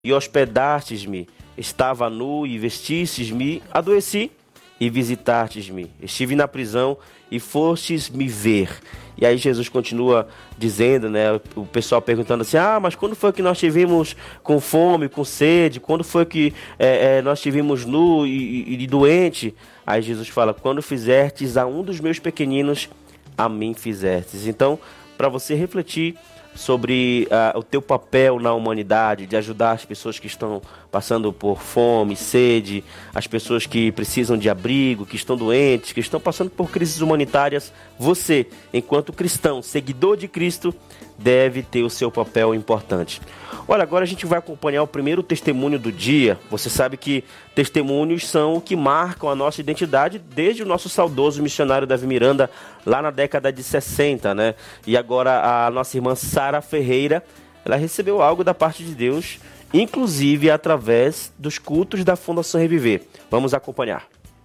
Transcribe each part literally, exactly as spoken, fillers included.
e hospedastes-me. Estava nu e vestistes-me, adoeci e visitastes-me. Estive na prisão e fostes me ver. E aí Jesus continua dizendo, né, o pessoal perguntando assim, ah, mas quando foi que nós tivemos com fome, com sede? Quando foi que é, é, nós tivemos nu e, e, e doente? Aí Jesus fala, quando fizertes a um dos meus pequeninos, a mim fizertes. Então, para você refletir sobre uh, o teu papel na humanidade, de ajudar as pessoas que estão passando por fome, sede, as pessoas que precisam de abrigo, que estão doentes, que estão passando por crises humanitárias, você, enquanto cristão, seguidor de Cristo, deve ter o seu papel importante. Olha, agora a gente vai acompanhar o primeiro testemunho do dia. Você sabe que testemunhos são o que marcam a nossa identidade desde o nosso saudoso missionário Davi Miranda, lá na década de sessenta, né? E agora a nossa irmã Sara Ferreira, ela recebeu algo da parte de Deus, inclusive através dos cultos da Fundação Reviver. Vamos acompanhar.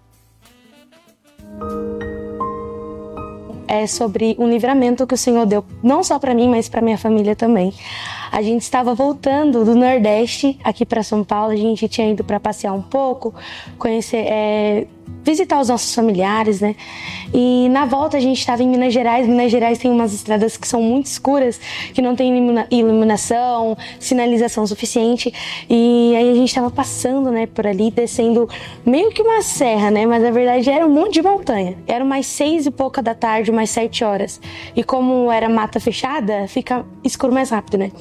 É sobre um livramento que o Senhor deu, não só para mim, mas para minha família também. A gente estava voltando do Nordeste aqui para São Paulo, a gente tinha ido para passear um pouco, conhecer, é, visitar os nossos familiares, né? E na volta a gente estava em Minas Gerais. Minas Gerais tem umas estradas que são muito escuras, que não tem ilumina- iluminação, sinalização suficiente. E aí a gente estava passando, né, por ali, descendo meio que uma serra, né? Mas na verdade era um monte de montanha. Era umas seis e pouca da tarde, umas sete horas. E como era mata fechada, fica escuro mais rápido, né?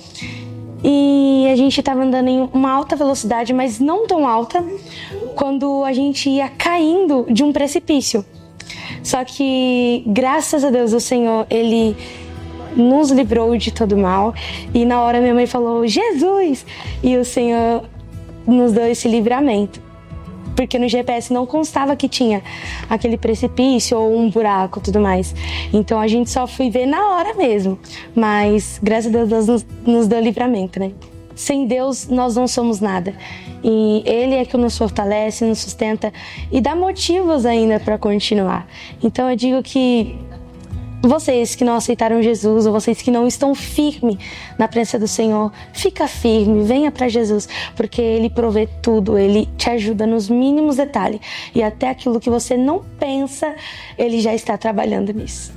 E a gente estava andando em uma alta velocidade, mas não tão alta, quando a gente ia caindo de um precipício. Só que, graças a Deus, o Senhor, Ele nos livrou de todo mal. E na hora minha mãe falou, Jesus! E o Senhor nos deu esse livramento. Porque no G P S não constava que tinha aquele precipício ou um buraco e tudo mais. Então a gente só foi ver na hora mesmo. Mas graças a Deus nos, nos deu livramento, né? Sem Deus nós não somos nada. E Ele é que nos fortalece, nos sustenta e dá motivos ainda para continuar. Então eu digo que vocês que não aceitaram Jesus, ou vocês que não estão firmes na presença do Senhor, fica firme, venha para Jesus, porque Ele provê tudo, Ele te ajuda nos mínimos detalhes. E até aquilo que você não pensa, Ele já está trabalhando nisso.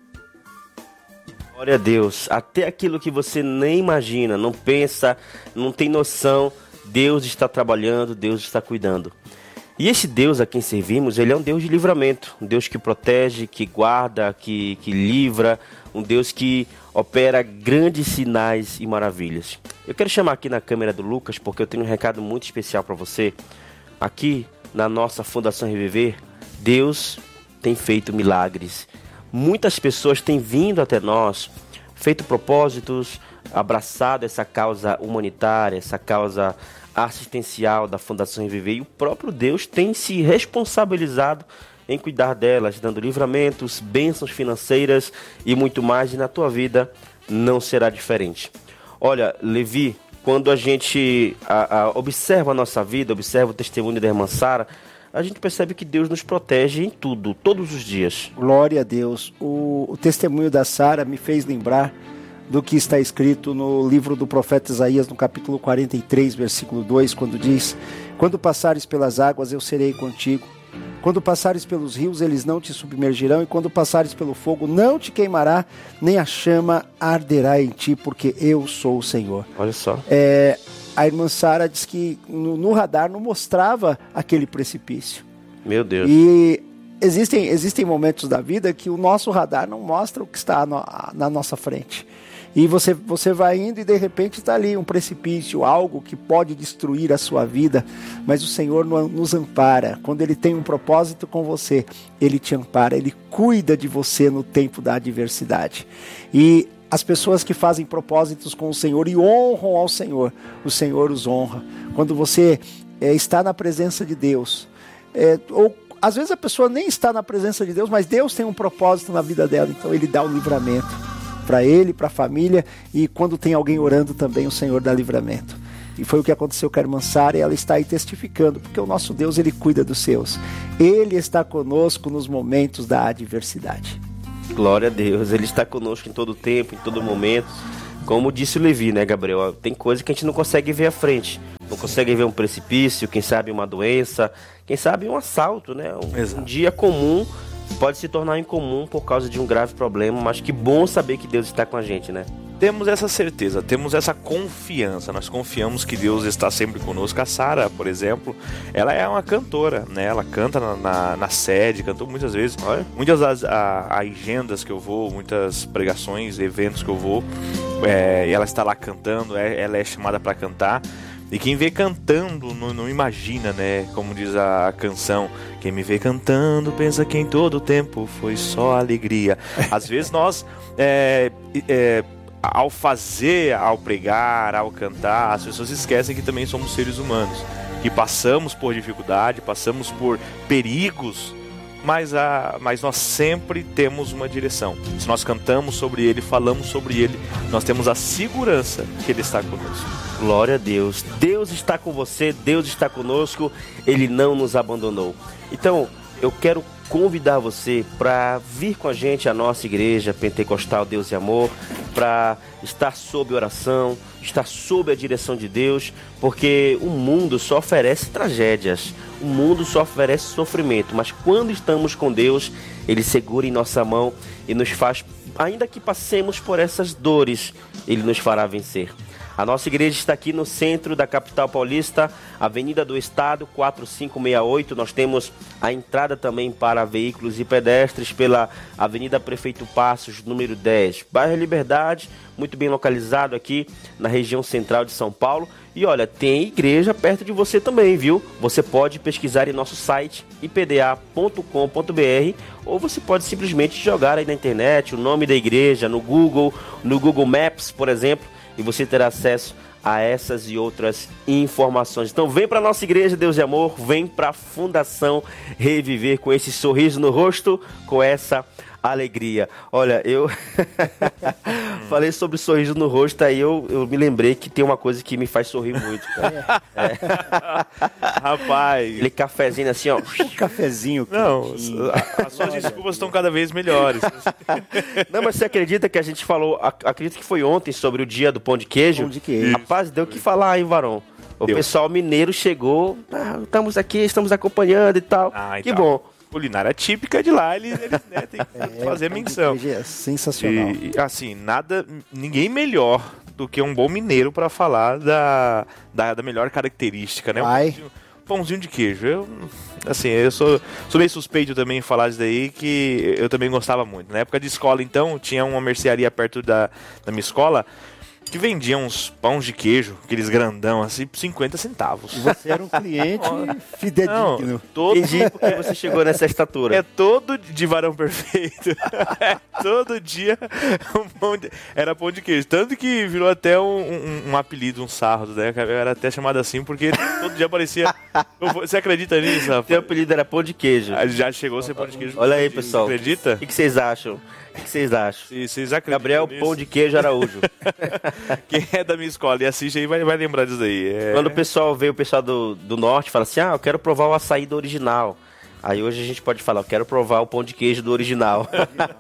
Glória a Deus, até aquilo que você nem imagina, não pensa, não tem noção, Deus está trabalhando, Deus está cuidando. E esse Deus a quem servimos, ele é um Deus de livramento, um Deus que protege, que guarda, que, que livra, um Deus que opera grandes sinais e maravilhas. Eu quero chamar aqui na câmera do Lucas, porque eu tenho um recado muito especial para você. Aqui na nossa Fundação Reviver, Deus tem feito milagres. Muitas pessoas têm vindo até nós, feito propósitos, abraçado essa causa humanitária, essa causa assistencial da Fundação Reviver, e o próprio Deus tem se responsabilizado em cuidar delas, dando livramentos, bênçãos financeiras e muito mais, e na tua vida não será diferente. Olha, Levi, quando a gente a, a, observa a nossa vida, observa o testemunho da irmã Sara, a gente percebe que Deus nos protege em tudo, todos os dias. Glória a Deus. O, o testemunho da Sara me fez lembrar do que está escrito no livro do profeta Isaías, no capítulo quarenta e três, versículo dois, quando diz: quando passares pelas águas, eu serei contigo. Quando passares pelos rios, eles não te submergirão, e quando passares pelo fogo, não te queimará, nem a chama arderá em ti, porque eu sou o Senhor. Olha só. É, a irmã Sara diz que no, no radar não mostrava aquele precipício. Meu Deus. E existem, existem momentos da vida que o nosso radar não mostra o que está no, na nossa frente. E você, você vai indo e de repente está ali um precipício, algo que pode destruir a sua vida, mas o Senhor nos ampara. Quando Ele tem um propósito com você, Ele te ampara, Ele cuida de você no tempo da adversidade. E as pessoas que fazem propósitos com o Senhor e honram ao Senhor, o Senhor os honra. Quando você é, está na presença de Deus, é, ou às vezes a pessoa nem está na presença de Deus, mas Deus tem um propósito na vida dela, então Ele dá o livramento para ele, para a família, e quando tem alguém orando também, o Senhor dá livramento. E foi o que aconteceu com a irmã Sara, e ela está aí testificando, porque o nosso Deus, Ele cuida dos seus. Ele está conosco nos momentos da adversidade. Glória a Deus, Ele está conosco em todo tempo, em todo momento. Como disse o Levi, né, Gabriel? Tem coisa que a gente não consegue ver à frente. Não consegue ver um precipício, quem sabe uma doença, quem sabe um assalto, né? Um, um dia comum pode se tornar incomum por causa de um grave problema, mas que bom saber que Deus está com a gente, né? Temos essa certeza, temos essa confiança, nós confiamos que Deus está sempre conosco. A Sara, por exemplo, ela é uma cantora, né? Ela canta na, na, na sede, cantou muitas vezes. Olha. Muitas das a, agendas que eu vou, muitas pregações, eventos que eu vou, é, ela está lá cantando, é, ela é chamada para cantar. E quem vê cantando não, não imagina, né? Como diz a canção, quem me vê cantando pensa que em todo tempo foi só alegria. Às vezes nós, é, é, ao fazer, ao pregar, ao cantar, as pessoas esquecem que também somos seres humanos, que passamos por dificuldade, passamos por perigos, mas, a, mas nós sempre temos uma direção. Se nós cantamos sobre Ele, falamos sobre Ele, nós temos a segurança que Ele está conosco. Glória a Deus. Deus está com você, Deus está conosco, Ele não nos abandonou. Então, eu quero convidar você para vir com a gente à nossa igreja Pentecostal Deus e Amor, para estar sob oração, estar sob a direção de Deus, porque o mundo só oferece tragédias, o mundo só oferece sofrimento, mas quando estamos com Deus, Ele segura em nossa mão e nos faz, ainda que passemos por essas dores, Ele nos fará vencer. A nossa igreja está aqui no centro da capital paulista, Avenida do Estado, quatro cinco seis oito. Nós temos a entrada também para veículos e pedestres pela Avenida Prefeito Passos, número dez. Bairro Liberdade, muito bem localizado aqui na região central de São Paulo. E olha, tem igreja perto de você também, viu? Você pode pesquisar em nosso site i p d a ponto com ponto b r ou você pode simplesmente jogar aí na internet o nome da igreja, no Google, no Google Maps, por exemplo, e você terá acesso a essas e outras informações. Então vem para a nossa igreja Deus e Amor, vem para a Fundação Reviver com esse sorriso no rosto, com essa alegria. Olha, eu falei sobre sorriso no rosto, aí eu, eu me lembrei que tem uma coisa que me faz sorrir muito, cara. É. Rapaz. Aquele cafezinho assim, ó. Um cafezinho. Não, as suas desculpas estão cada vez melhores. Não, mas você acredita que a gente falou, acredito que foi ontem, sobre o dia do pão de queijo? Pão de queijo. Rapaz, deu o que falar, hein, varão? O Deu. pessoal mineiro chegou, ah, estamos aqui, estamos acompanhando e tal. Ah, que bom. Culinária típica de lá, eles, eles né, tem que é, fazer menção. É sensacional. E, assim, nada, ninguém melhor do que um bom mineiro para falar da, da, da melhor característica, né? Um pãozinho, pãozinho de queijo. Eu, assim, eu sou, sou meio suspeito também em falar isso daí, que eu também gostava muito. Na época de escola, então, tinha uma mercearia perto da, da minha escola, que vendia uns pães de queijo, aqueles grandão, assim, por cinquenta centavos. E você era um cliente fidedigno. Não, todo dia porque você chegou nessa estatura. É todo de varão perfeito. É todo dia um pão de, era pão de queijo. Tanto que virou até um, um, um apelido, um sarro, né? Era até chamado assim, porque todo dia aparecia... Você acredita nisso, rapaz? Teu apelido era pão de queijo. Já chegou a ser pão de queijo. Olha aí, pessoal. Você acredita? O que vocês acham? O que vocês acham? Se, vocês acreditam Gabriel nisso? Pão de Queijo Araújo. Quem é da minha escola e assiste aí vai, vai lembrar disso aí. É... Quando o pessoal vê o pessoal do, do norte, fala assim, ah, eu quero provar o açaí do original. Aí hoje a gente pode falar, eu quero provar o pão de queijo do original.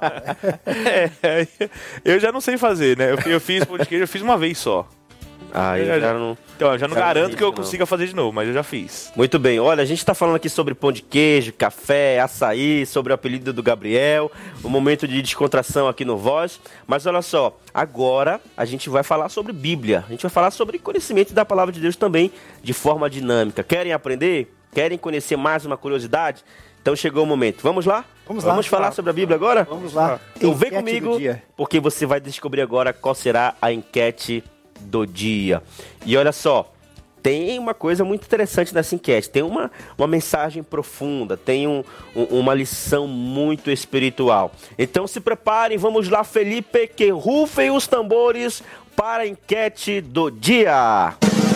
É, eu já não sei fazer, né? Eu, eu fiz pão de queijo, eu fiz uma vez só. Ah, eu já, já não... Então, eu já não já garanto não que eu não. consiga fazer de novo, mas eu já fiz. Muito bem, olha, a gente tá falando aqui sobre pão de queijo, café, açaí, sobre o apelido do Gabriel, o momento de descontração aqui no Voz. Mas olha só, agora a gente vai falar sobre Bíblia, a gente vai falar sobre conhecimento da Palavra de Deus também, de forma dinâmica. Querem aprender? Querem conhecer mais uma curiosidade? Então chegou o momento. Vamos lá? Vamos lá. Vamos falar sobre a Bíblia agora? Vamos lá. Então vem Enquete comigo, do dia. porque você vai descobrir agora qual será a enquete do dia. E olha só, tem uma coisa muito interessante nessa enquete, tem uma, uma mensagem profunda, tem um, um, uma lição muito espiritual. Então se preparem, vamos lá, Felipe, que rufem os tambores para a enquete do dia.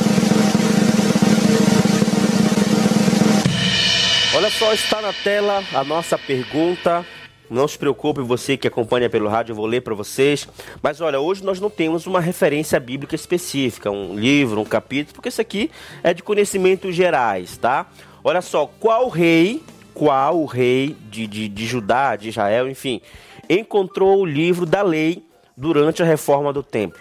Olha só, está na tela a nossa pergunta. Não se preocupe, você que acompanha pelo rádio, eu vou ler para vocês. Mas olha, hoje nós não temos uma referência bíblica específica, um livro, um capítulo, porque isso aqui é de conhecimentos gerais, tá? Olha só, qual rei, qual rei de, de, de Judá, de Israel, enfim, encontrou o livro da lei durante a reforma do templo?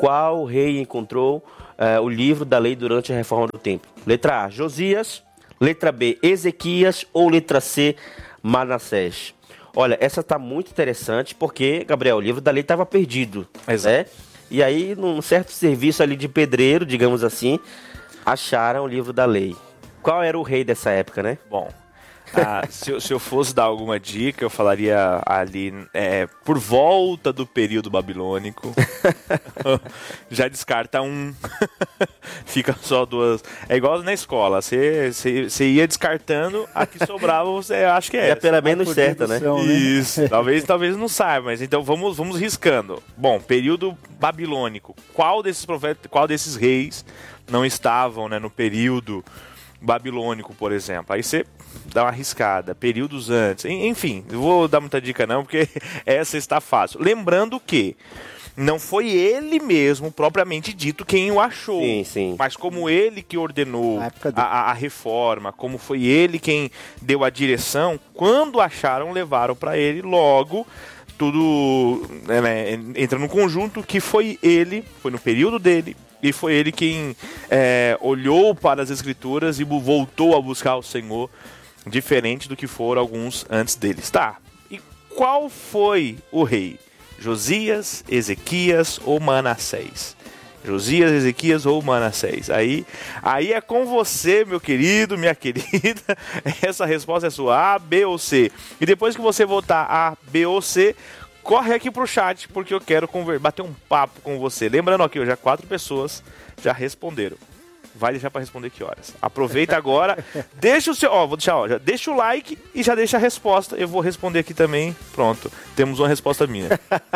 qual rei encontrou uh, o livro da lei durante a reforma do templo? Letra A, Josias. Letra B, Ezequias. Ou letra C, Manassés? Olha, essa tá muito interessante porque, Gabriel, o livro da lei estava perdido. Exato. Né? E aí, num certo serviço ali de pedreiro, digamos assim, acharam o livro da lei. Qual era o rei dessa época, né? Bom, ah, se, eu, se eu fosse dar alguma dica, eu falaria ali é, por volta do período babilônico. Já descarta um, fica só duas. É igual na escola, você, você, você ia descartando, a que sobrava você acha que é. É essa. pela menos certa, né? Isso, talvez, talvez não saiba, mas então vamos, vamos riscando. Bom, período babilônico. Qual desses profetas, qual desses reis não estavam, né, no período babilônico, por exemplo? Aí você dá uma arriscada, períodos antes, enfim, não vou dar muita dica não, porque essa está fácil. Lembrando que não foi ele mesmo, propriamente dito, quem o achou. Sim, sim. Mas como ele que ordenou a, a, a reforma, como foi ele quem deu a direção, quando acharam, levaram para ele, logo tudo, né, entra no conjunto que foi ele, foi no período dele, e foi ele quem é, olhou para as Escrituras e voltou a buscar o Senhor, diferente do que foram alguns antes deles. Tá, e qual foi o rei? Josias, Ezequias ou Manassés? Josias, Ezequias ou Manassés? Aí, aí é com você, meu querido, minha querida. Essa resposta é sua, A, B ou C. E depois que você votar A, B ou C, corre aqui pro chat, porque eu quero conver- bater um papo com você. Lembrando aqui, já quatro pessoas já responderam. Vai deixar para responder que horas? Aproveita agora, deixa o seu, ó, vou deixar, ó, já deixa o like e já deixa a resposta. Eu vou responder aqui também. Pronto, temos uma resposta minha.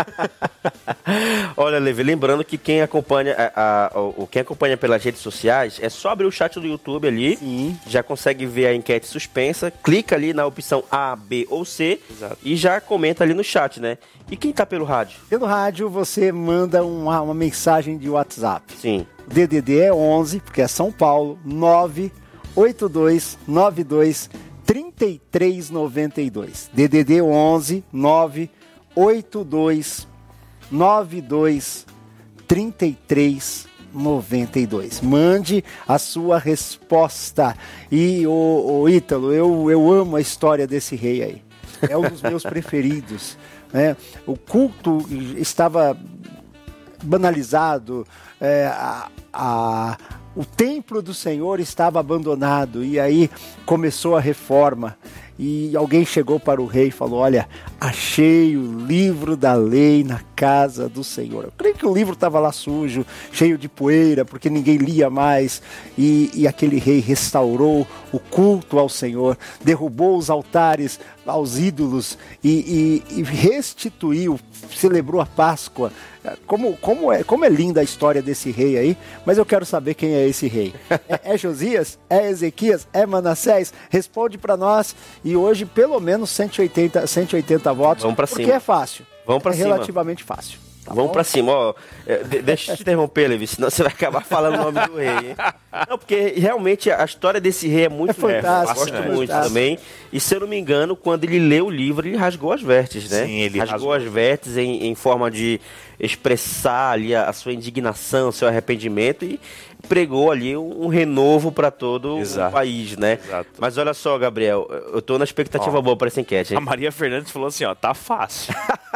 Olha, Levi, lembrando que quem acompanha a, a, o quem acompanha pelas redes sociais, é só abrir o chat do YouTube ali, Sim. já consegue ver a enquete suspensa, clica ali na opção A, B ou C. Exato. E já comenta ali no chat, né? E quem tá pelo rádio? Pelo rádio você manda uma, uma mensagem de WhatsApp. Sim. O D D D é onze, porque é São Paulo, nove oito dois nove dois três três nove dois. D D D onze, nove oito dois nove dois três três nove dois. Mande a sua resposta. E, o, o Ítalo, eu, eu amo a história desse rei aí. É um dos meus preferidos. Né? O culto estava banalizado, é, a, a, o templo do Senhor estava abandonado, e aí começou a reforma, e alguém chegou para o rei e falou: olha, achei o livro da lei na casa do Senhor. Eu creio que o livro estava lá sujo, cheio de poeira, porque ninguém lia mais, e, e aquele rei restaurou o culto ao Senhor, derrubou os altares aos ídolos e, e, e restituiu, celebrou a Páscoa. Como, como, é, como é linda a história desse rei aí, mas eu quero saber quem é esse rei. É, é Josias? É Ezequias? É Manassés? Responde para nós. E hoje, pelo menos cento e oitenta, cento e oitenta votos. Vamos pra porque cima. é fácil. Vamos pra é cima. relativamente fácil. Tá Vamos bom? pra cima, ó. É, de- deixa eu te interromper, Levi, senão você vai acabar falando o nome do rei, hein? Não, porque realmente a história desse rei é muito É fantástico, Eu gosto é muito fantástico. também. E se eu não me engano, quando ele leu o livro, ele rasgou as vestes, né? Sim, ele rasgou, rasgou. as vestes em, em forma de expressar ali a, a sua indignação, o seu arrependimento, e pregou ali um, um renovo para todo Exato. o país, né? Exato. Mas olha só, Gabriel, eu tô na expectativa Ó, boa para essa enquete, A hein? Maria Fernandes falou assim, ó, tá fácil.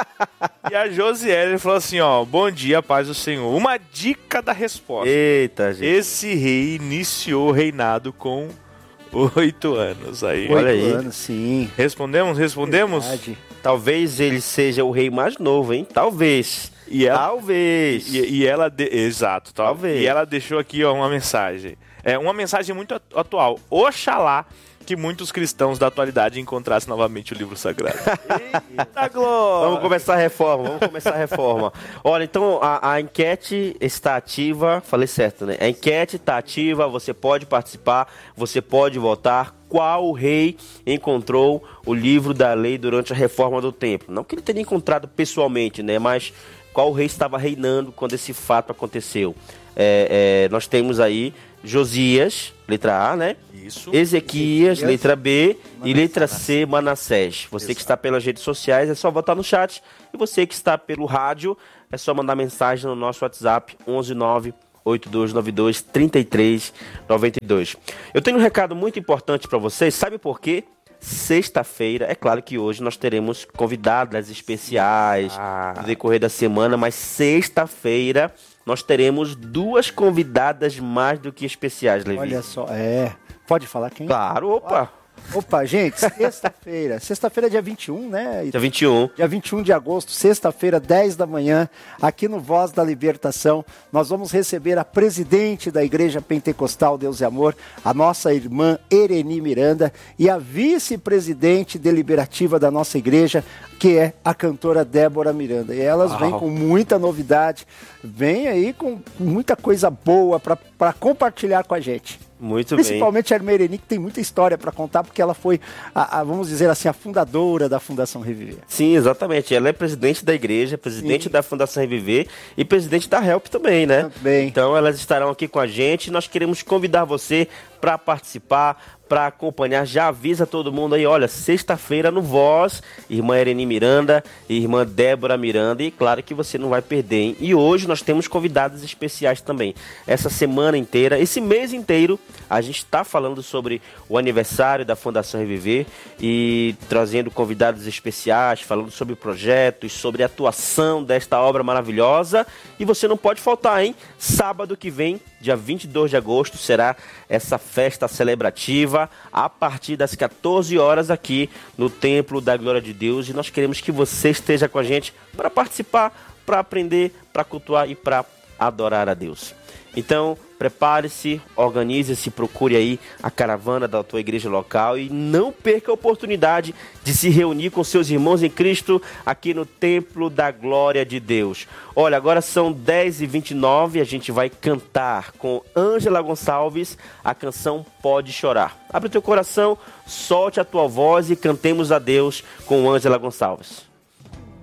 E a Josiele falou assim, ó, bom dia, paz do Senhor. Uma dica da resposta. Eita, gente. Esse rei iniciou o reinado com oito anos. Aí, Oito olha aí. anos, sim. Respondemos? Respondemos? Verdade. Talvez ele seja o rei mais novo, hein? Talvez. E ela, Talvez. e, e ela de- exato, tá? Talvez. E ela deixou aqui ó, uma mensagem. É uma mensagem muito atu- atual. Oxalá que muitos cristãos da atualidade encontrassem novamente o livro sagrado. Eita glória! Vamos começar a reforma, vamos começar a reforma. Olha, então a, a enquete está ativa, falei certo, né? A enquete está ativa, você pode participar, você pode votar. Qual rei encontrou o livro da lei durante a reforma do templo? Não que ele tenha encontrado pessoalmente, né? Mas qual rei estava reinando quando esse fato aconteceu? É, é, nós temos aí Josias, letra A, né? Isso. Ezequias, Ezequias, letra B, e Manassés. letra C, Manassés. Você que Exato. está pelas redes sociais é só votar no chat, e você que está pelo rádio é só mandar mensagem no nosso WhatsApp onze nove oito dois nove dois três três nove dois. Eu tenho um recado muito importante para vocês, sabe por quê? Sexta-feira, é claro que hoje nós teremos convidadas especiais Ah. no decorrer da semana, mas sexta-feira nós teremos duas convidadas mais do que especiais, Levi. Olha só, é. Pode falar quem? Claro, opa, Opa, gente, sexta-feira. Sexta-feira é dia vinte e um, né? dia vinte e um. Dia vinte e um de agosto, sexta-feira, dez da manhã, aqui no Voz da Libertação, nós vamos receber a presidente da Igreja Pentecostal Deus e Amor, a nossa irmã Ereni Miranda, e a vice-presidente deliberativa da nossa igreja, que é a cantora Débora Miranda. E elas vêm Uau. com muita novidade, vêm aí com muita coisa boa para compartilhar com a gente. Muito bem. Principalmente a irmã Ereni, que tem muita história para contar, porque ela foi, a, a, vamos dizer assim, a fundadora da Fundação Reviver. Sim, exatamente. Ela é presidente da igreja, presidente Sim. da Fundação Reviver e presidente da Help também, né? Também. Então elas estarão aqui com a gente. Nós queremos convidar você para participar, para acompanhar. Já avisa todo mundo aí, olha, sexta-feira no Voz, irmã Ereni Miranda e irmã Débora Miranda. E claro que você não vai perder, hein? E hoje nós temos convidados especiais também. Essa semana inteira, esse mês inteiro, a gente está falando sobre o aniversário da Fundação Reviver e trazendo convidados especiais, falando sobre projetos, sobre a atuação desta obra maravilhosa. E você não pode faltar, hein? Sábado que vem, dia vinte e dois de agosto, será essa festa celebrativa a partir das quatorze horas aqui no Templo da Glória de Deus. E nós queremos que você esteja com a gente para participar, para aprender, para cultuar e para adorar a Deus. Então, prepare-se, organize-se, procure aí a caravana da tua igreja local e não perca a oportunidade de se reunir com seus irmãos em Cristo aqui no Templo da Glória de Deus. Olha, agora são dez e vinte e nove, a gente vai cantar com Ângela Gonçalves a canção Pode Chorar. Abre o teu coração, solte a tua voz e cantemos a Deus com Ângela Gonçalves.